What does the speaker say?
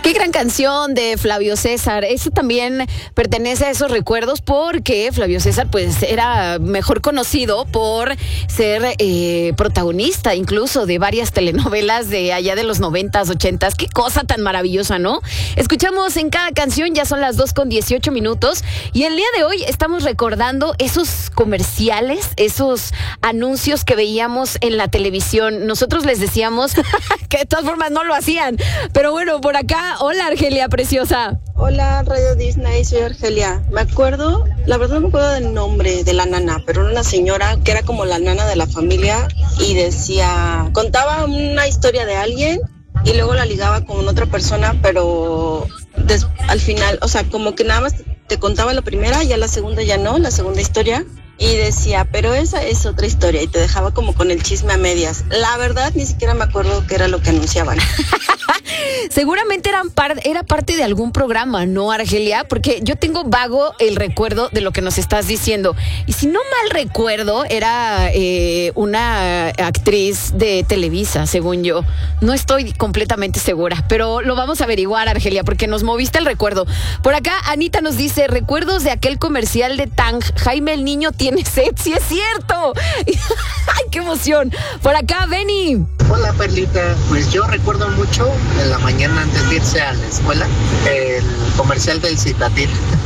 Qué gran canción de Flavio César. Eso también pertenece a esos recuerdos porque Flavio César pues era mejor conocido por ser protagonista incluso de varias telenovelas de allá de los 90s, 80s. Qué cosa tan maravillosa, ¿no? Escuchamos en cada canción, ya son las 2:18 y el día de hoy estamos recordando esos comerciales, esos anuncios que veíamos en la televisión. Nosotros les decíamos que de todas formas no lo hacían, pero bueno, por acá. Hola, Argelia preciosa. Hola, Radio Disney, soy Argelia. Me acuerdo, la verdad no me acuerdo del nombre de la nana, pero era una señora que era como la nana de la familia y contaba una historia de alguien y luego la ligaba con otra persona, pero al final, o sea, como que nada más te contaba la primera, ya la segunda ya no, la segunda historia. Y decía, pero esa es otra historia, y te dejaba como con el chisme a medias. La verdad, ni siquiera me acuerdo qué era lo que anunciaban. Seguramente era parte de algún programa, ¿no, Argelia? Porque yo tengo vago el recuerdo de lo que nos estás diciendo. Y si no mal recuerdo, era una actriz de Televisa, según yo. No estoy completamente segura, pero lo vamos a averiguar, Argelia, porque nos moviste el recuerdo. Por acá, Anita nos dice, recuerdos de aquel comercial de Tang. Jaime el niño tiene sed. ¡Sí es cierto! ¡Ay, qué emoción! Por acá, Benny. Hola, Perlita. Pues yo recuerdo mucho en la mañana antes de irse a la escuela el comercial del Citatil.